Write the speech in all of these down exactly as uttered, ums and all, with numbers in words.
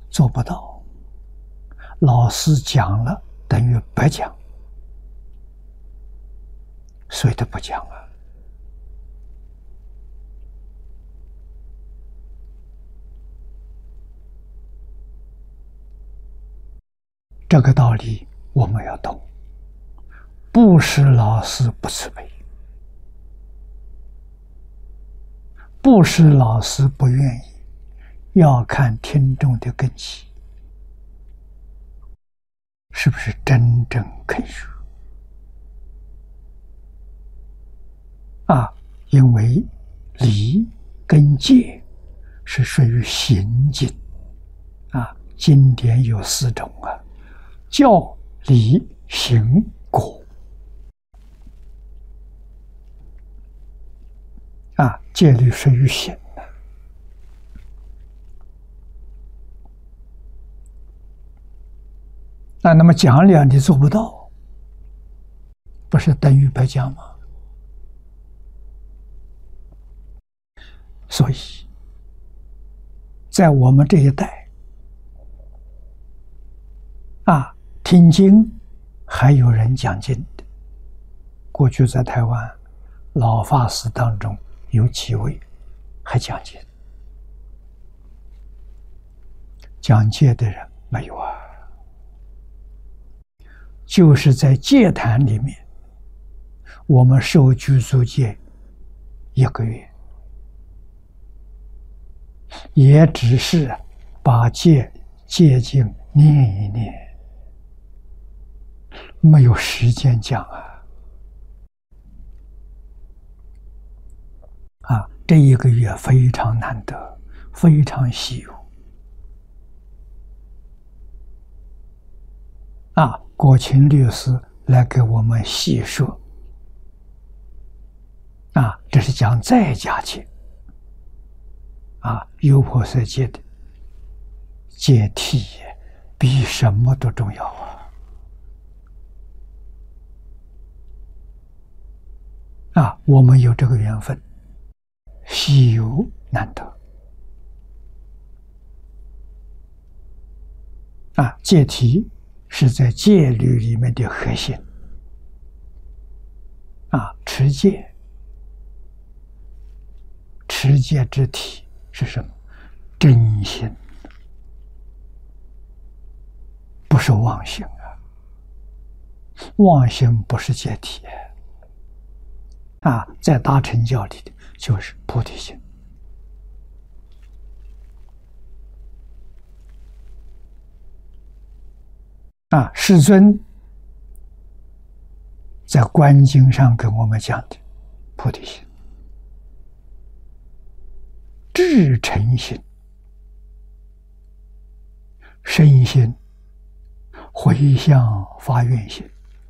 做不到。老师讲了等于白讲，所以他不讲啊。这个道理我们要懂，不是老师不慈悲，不是老师不愿意，要看听众的根基是不是真正肯学啊。因为礼跟戒是属于行经啊，经典有四种啊，教、理、行、果啊，戒律属于行的。那那么讲了你做不到，不是等于白讲吗？所以在我们这一代啊，听经还有人讲经的。过去在台湾老法师当中有几位还讲经，讲戒的人没有啊。就是在戒坛里面，我们受具足戒一个月，也只是把戒戒经念一念，没有时间讲啊。啊，这一个月非常难得，非常稀有。啊，国清律师来给我们细说。啊，这是讲在家戒。啊，优婆塞戒的戒体比什么都重要啊！啊，我们有这个缘分，稀有难得。啊，戒体是在戒律里面的核心。啊，持戒，持戒之体是什么？真心，不是妄心啊！妄心不是戒体啊，在大乘教里的就是菩提心。啊，世尊在观经上跟我们讲的菩提心、至诚心、身心、回向发愿心。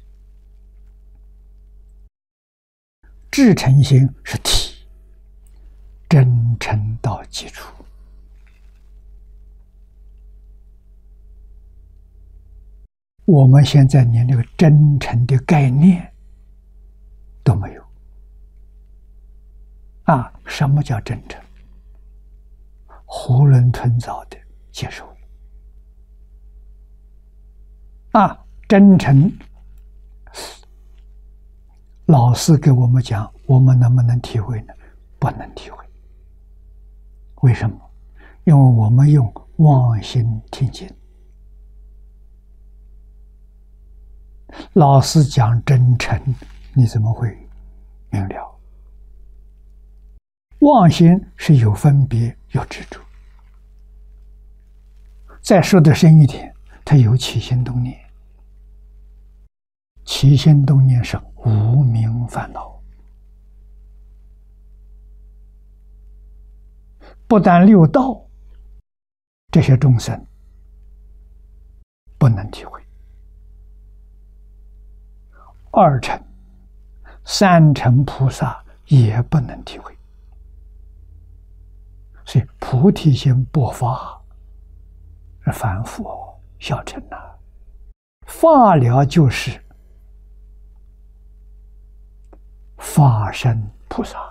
至诚心是体，真诚到基础。我们现在连这个真诚的概念都没有啊！什么叫真诚？囫囵吞枣的接受了啊！真诚，老师给我们讲，我们能不能体会呢？不能体会。为什么？因为我们用妄心听经。老师讲真诚，你怎么会明了？妄心是有分别、有执着。再说的深一点，它有起心动念。起心动念是无明烦恼，不但六道这些众生不能体会，二乘、三乘菩萨也不能体会。所以菩提心不发，是凡夫小乘呐、啊，发了就是法身菩萨。